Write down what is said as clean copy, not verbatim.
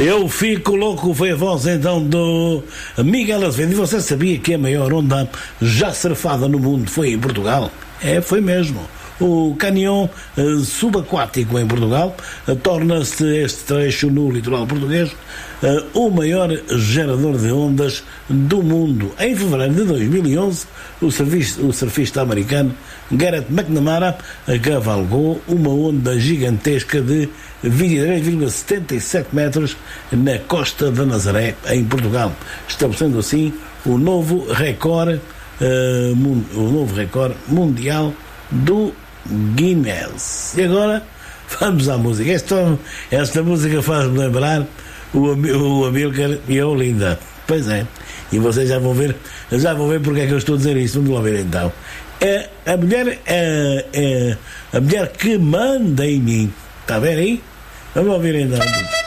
Eu fico louco, foi a voz então do Miguel Azevedo. E você sabia que a maior onda já surfada no mundo foi em Portugal? Foi mesmo. O Canyon subaquático em Portugal torna-se este trecho no litoral português o maior gerador de ondas do mundo. Em fevereiro de 2011, o surfista americano Garrett McNamara cavalgou uma onda gigantesca de 23,77 metros na costa da Nazaré, em Portugal, estabelecendo assim o novo recorde mundial do Guinness. E agora vamos à música. Esta música faz-me lembrar o Amílcar e a Olinda. Pois é. E vocês já vão ver porque é que eu estou a dizer isto. Vamos lá ver então. A mulher que manda em mim. Está a ver aí? Vamos ouvir então.